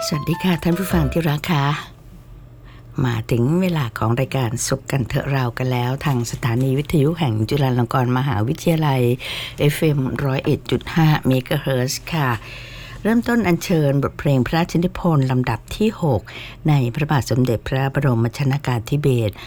สวัสดีค่ะท่านผู้ฟังที่รักค่ะมาถึงเวลาของรายการสุขกันเถอะเรากันแล้วทางสถานีวิทยุแห่งจุฬาลงกรณ์มหาวิทยาลัย FM 101.5 เมกะเฮิรตซ์ค่ะเริ่มต้นอัญเชิญบทเพลงพระราชนิพนธ์ลำดับที่ 6 ในพระบาทสมเด็จพระบรมชนกาธิเบศร